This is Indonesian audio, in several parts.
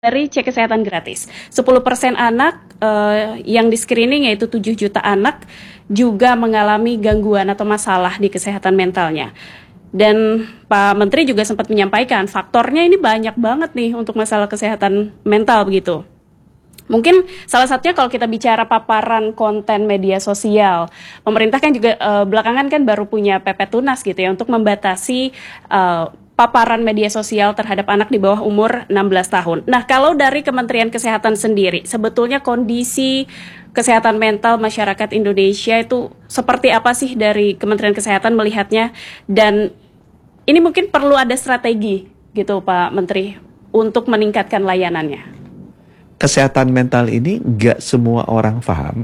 dari cek kesehatan gratis. 10% anak yang di screening, yaitu 7 juta anak, juga mengalami gangguan atau masalah di kesehatan mentalnya. Dan Pak Menteri juga sempat menyampaikan faktornya ini banyak banget nih untuk masalah kesehatan mental begitu. Mungkin salah satunya kalau kita bicara paparan konten media sosial, pemerintah kan juga belakangan kan baru punya PP Tunas gitu ya untuk membatasi paparan media sosial terhadap anak di bawah umur 16 tahun. Nah, kalau dari Kementerian Kesehatan sendiri, sebetulnya kondisi kesehatan mental masyarakat Indonesia itu seperti apa sih dari Kementerian Kesehatan melihatnya? Dan ini mungkin perlu ada strategi gitu Pak Menteri untuk meningkatkan layanannya. Kesehatan mental ini nggak semua orang paham.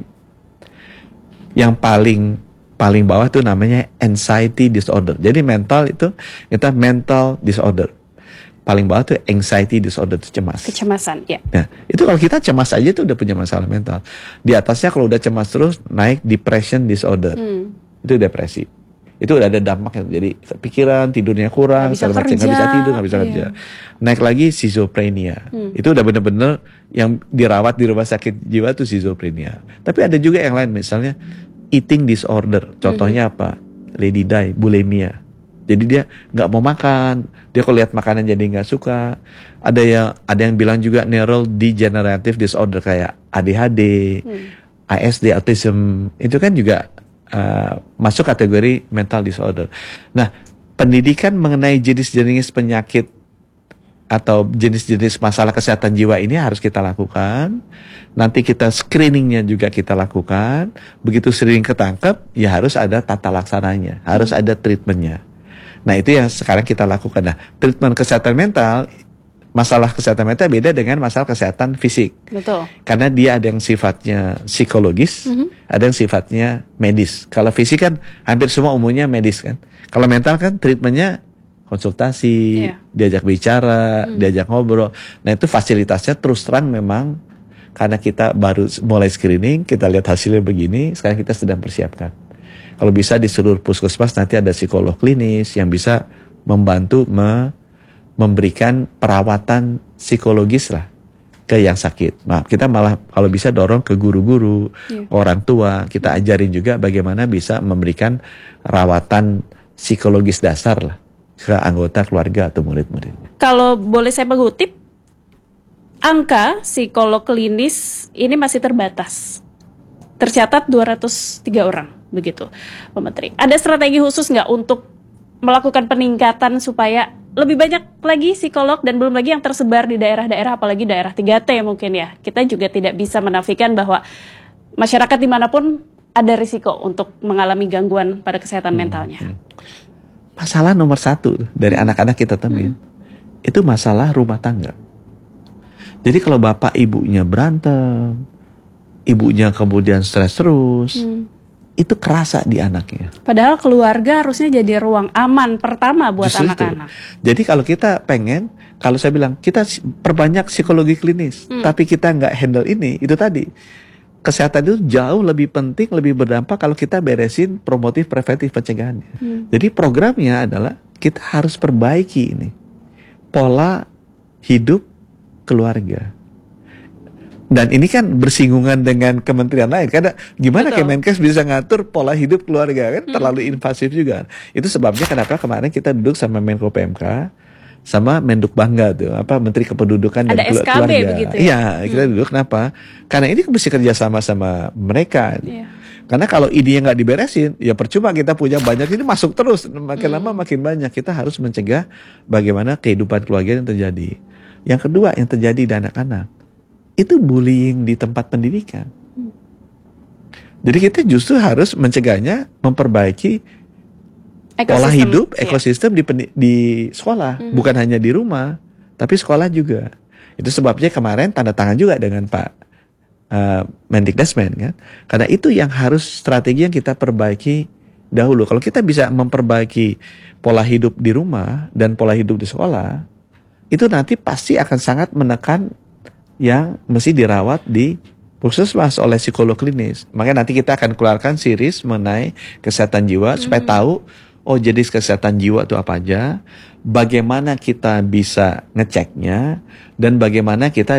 Yang paling bawah itu namanya anxiety disorder. Jadi mental itu kita mental disorder. Paling bawah itu anxiety disorder, itu cemas. Kecemasan, ya. Nah, itu kalau kita cemas aja itu udah punya masalah mental. Di atasnya kalau udah cemas terus naik depression disorder. Itu depresi. Itu udah ada dampaknya. Jadi pikiran, tidurnya kurang, nggak nggak bisa tidur, nggak bisa kerja. Naik lagi schizophrenia. Itu udah bener-bener yang dirawat di rumah sakit jiwa tuh schizophrenia. Tapi ada juga yang lain, misalnya eating disorder. Contohnya apa? Lady Di, bulimia. Jadi dia nggak mau makan. Dia kalau lihat makanan jadi nggak suka. Ada yang bilang juga neurodegenerative disorder kayak ADHD, ASD, autism. Itu kan juga masuk kategori mental disorder. Nah, pendidikan mengenai jenis-jenis penyakit atau jenis-jenis masalah kesehatan jiwa ini harus kita lakukan. Nanti kita screeningnya juga kita lakukan. Begitu sering ketangkep, ya harus ada tata laksananya, harus ada treatmentnya. Nah, itu yang sekarang kita lakukan. Nah, treatment kesehatan mental, masalah kesehatan mental beda dengan masalah kesehatan fisik. Betul. Karena dia ada yang sifatnya psikologis, ada yang sifatnya medis. Kalau fisik kan hampir semua umumnya medis kan. Kalau mental kan treatmentnya konsultasi, diajak bicara, diajak ngobrol. Nah, itu fasilitasnya terus terang memang karena kita baru mulai screening, kita lihat hasilnya begini, sekarang kita sedang persiapkan. Kalau bisa di seluruh puskesmas nanti ada psikolog klinis yang bisa membantu memberikan perawatan psikologis lah ke yang sakit. Nah, kita malah kalau bisa dorong ke guru-guru, orang tua, kita ajarin juga bagaimana bisa memberikan rawatan psikologis dasar lah ke anggota keluarga atau murid-murid. Kalau boleh saya mengutip, angka psikolog klinis ini masih terbatas. Tercatat 203 orang, begitu Pak Menteri. Ada strategi khusus nggak untuk melakukan peningkatan supaya lebih banyak lagi psikolog dan belum lagi yang tersebar di daerah-daerah, apalagi daerah 3T mungkin ya. Kita juga tidak bisa menafikan bahwa masyarakat dimanapun ada risiko untuk mengalami gangguan pada kesehatan mentalnya. Masalah nomor 1 dari anak-anak kita temuin, itu masalah rumah tangga. Jadi kalau bapak ibunya berantem, ibunya kemudian stres terus, itu kerasa di anaknya. Padahal keluarga harusnya jadi ruang aman pertama buat anak-anak. Jadi kalau kita pengen, kalau saya bilang kita perbanyak psikologi klinis, tapi kita nggak handle ini, itu tadi kesehatan itu jauh lebih penting, lebih berdampak kalau kita beresin promotif, preventif, pencegahannya. Jadi programnya adalah kita harus perbaiki ini pola hidup keluarga. Dan ini kan bersinggungan dengan kementerian lain. Karena gimana Kemenkes bisa ngatur pola hidup keluarga, kan terlalu invasif juga. Itu sebabnya kenapa kemarin kita duduk sama Menko PMK, sama Menduk Bangga tuh, Menteri Kependudukan dan Keluarga. begitu ya? Iya, kita duduk kenapa? Karena ini mesti kerja sama mereka. Karena kalau idenya nggak diberesin, ya percuma kita punya banyak, ini masuk terus. Makin lama makin banyak. Kita harus mencegah bagaimana kehidupan keluarga yang terjadi. Yang kedua yang terjadi di anak-anak, itu bullying di tempat pendidikan. Jadi kita justru harus mencegahnya, memperbaiki pola hidup, ekosistem di sekolah. Bukan hanya di rumah, tapi sekolah juga. Itu sebabnya kemarin tanda tangan juga dengan Pak Mendikbudrismen kan. Karena itu yang harus strategi yang kita perbaiki dahulu. Kalau kita bisa memperbaiki pola hidup di rumah dan pola hidup di sekolah, itu nanti pasti akan sangat menekan yang mesti dirawat di puskesmas oleh psikolog klinis. Makanya nanti kita akan keluarkan series mengenai kesehatan jiwa supaya tahu oh jenis kesehatan jiwa itu apa aja, bagaimana kita bisa ngeceknya, dan bagaimana kita